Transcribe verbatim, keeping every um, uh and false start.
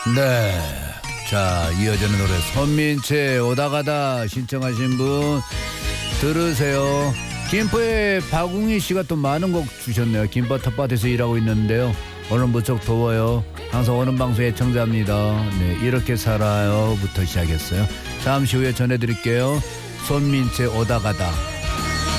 네. 자, 이어지는 노래 손민채 오다가다 신청하신 분 들으세요. 김포에 박웅희 씨가 또 많은 곡 주셨네요. 김포 텃밭에서 일하고 있는데요. 오늘 무척 더워요. 항상 오는 방송 애청자입니다. 네, 이렇게 살아요 부터 시작했어요. 잠시 후에 전해드릴게요. 손민채 오다가다.